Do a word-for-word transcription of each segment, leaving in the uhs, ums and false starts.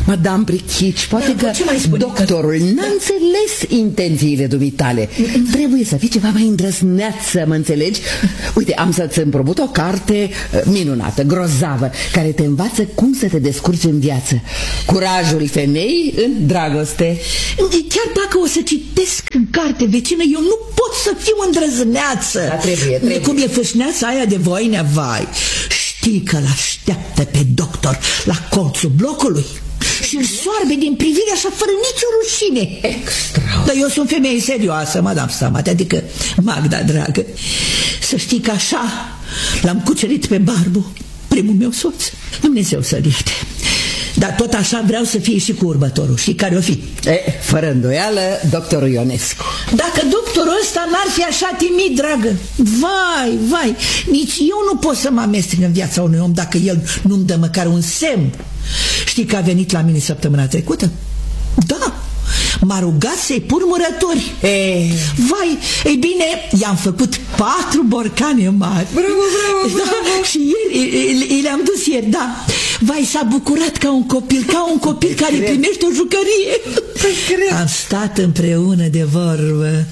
Madame Brichici, poate că doctorul n-a înțeles intențiile dumitale. Trebuie să fii ceva mai îndrăzneață, mă înțelegi? Uite, am să-ți împrumut o carte minunată, grozavă, care te învață cum să te descurci în viață. Curajul femeii în dragoste. Chiar dacă o să citesc în carte, vecină, eu nu pot să fiu îndrăzneață. Da, trebuie, trebuie. Cum e fâșneața aia de voinea, vai. Știi că l-așteaptă pe doctor la colțul blocului și îl soarbe din privire așa fără nicio rușine. Extra. Dar eu sunt femeie serioasă, madame Samate, adică Magda, dragă. Să știi că așa l-am cucerit pe Barbu, primul meu soț. Dumnezeu să-l ierte. Dar tot așa vreau să fie și cu următorul. Știi care o fi? E, fără îndoială, doctorul Ionescu. Dacă doctorul ăsta n-ar fi așa timid, dragă, vai, vai, nici eu nu pot să mă amestec în viața unui om dacă el nu-mi dă măcar un semn. Știi că a venit la mine săptămâna trecută? Da, m-a rugat să-i pun murături. E... Vai, ei bine, i-am făcut patru borcane mari. Bravo, bravo, bravo. Da, și ieri le-am dus ieri, da. Vai, s-a bucurat ca un copil, ca un copil care cred. Primește o jucărie. Păi, am stat împreună de vorbă.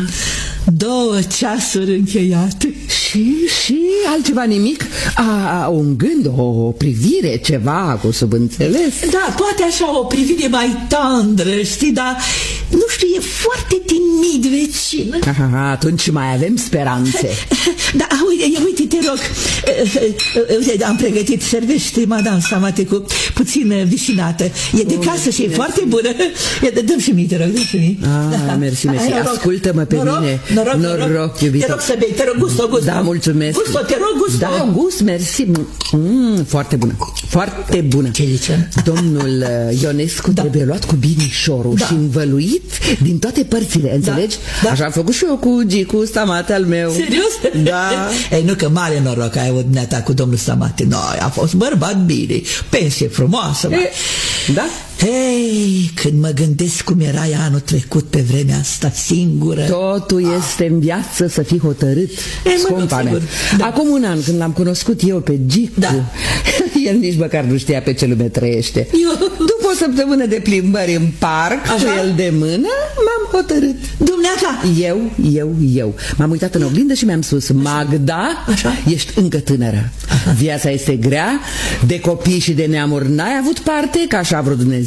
Două ceasuri încheiate. Și, și altceva nimic? A, un gând, o, o privire, ceva cu subînțeles? Da, poate așa o privire mai tandră, știi, dar nu știu, e foarte timid, vecină. Aha, atunci mai avem speranțe. Da, uite, uite, te rog. Uite, am pregătit, servește Madame Samate cu puțină vișinată. E de casă și e foarte bună. Dăm și mie, te rog, dăm și mie. Ah, mersi, mersi. Ascultă-mă pe mine. Noroc, noroc, iubito. Te rog să bei, te rog, gusto, gusto. Da, mulțumesc. Gusto, te rog, gusto. Da, gust, mersi. Mm, foarte bună, foarte bună. Ce zice? Domnul Ionescu da. trebuie luat cu binișorul da. și învăluit din toate părțile, înțelegi? Da. Da. Așa am făcut și eu cu Gicu, Stamate al meu. Serios? Da. Ei, nu că mare noroc ai avut dumneata cu domnul Stamate. Noi, a fost bărbat bine, pensie frumoasă. E, da? Hei, când mă gândesc cum era ea anul trecut pe vremea asta singură. Totul este în viață să fii hotărât, scumpa mea. Da. Acum un an, când l-am cunoscut eu pe Gicu, da. el nici măcar nu știa pe ce lume trăiește. Eu. După o săptămână de plimbări în parc, așa? Cu el de mână, m-am hotărât. Dumneata? Eu, eu, eu. M-am uitat în oglindă și mi-am spus, Magda, așa? Ești încă tânără. Aha. Viața este grea, de copii și de neamuri n-ai avut parte, că așa a vrut Dumnezeu.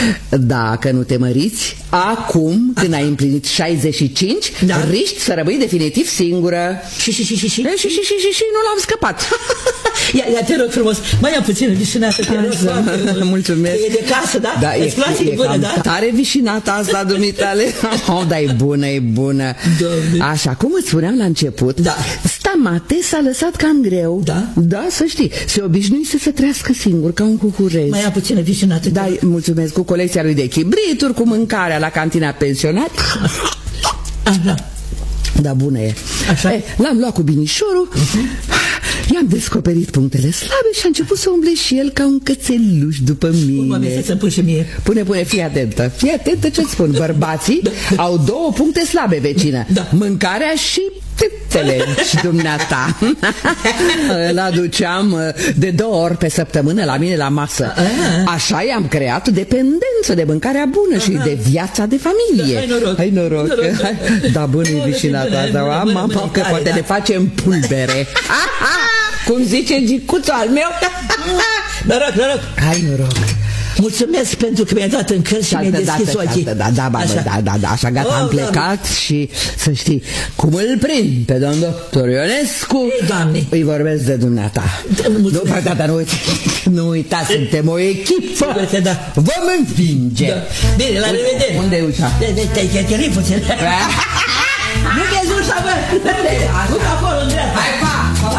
Dacă nu te măriți, acum, când ai împlinit șaizeci și cinci, da. riști să rămâi definitiv singură. Și, și, și, și, și, e, și, și, și, și, și nu l-am scăpat. Ia, ia, te rog frumos, mai ia puțină vișinată, te rog. Mulțumesc. E de casă, da? Da, e, e, e bună, da? Tare vișinata asta, dumitale. Oh, dar e bună, e bună. Doamne. Așa, cum îți spuneam la început, da. Stamate s-a lăsat cam greu. Da? Da, să știi, se obișnuise să trăiască singur, ca un cucurez. Mai ia puțină vișinată. Da, mulțumesc, cu colecția lui de chibrituri, cu mâncarea la cantina pensionat. Așa. Da, bună e. Așa? E, l-am luat cu binișorul, uh-huh. i-am descoperit punctele slabe și a început să umble și el ca un cățeluș după mine. Mă, mie să-mi pun și mie. Pune, pune, fii atentă. Fii atentă ce-ți spun. Bărbații da. au două puncte slabe, vecină. Da. Mâncarea și tetele și dumneata. Îl aduceam de două ori pe săptămână la mine la masă. Așa i-am creat dependență de mâncarea bună și de viața de familie. Hai noroc. Hai noroc. Da, bună-i vișinata, da, mamă, că poate ne facem pulbere. Cum zice Gicuțul al meu. Noroc, noroc. Hai noroc. Mulțumesc pentru că mi-ai dat în cărți și mi-ai deschis ochii. Da, da, babă, da, da, da, așa gata, am plecat și să știi, cum îl prind pe domnul doctor Ionescu, Doamne, îi vorbesc de dumneata. Nu, da, nu, nu uita, suntem o echipă. Vom învinge. Bine, la revedere. Unde e ușa? Te-ai chirit puțin. Nu te-ai ușa, bă. Nu acolo, în dreapta. Hai, pa!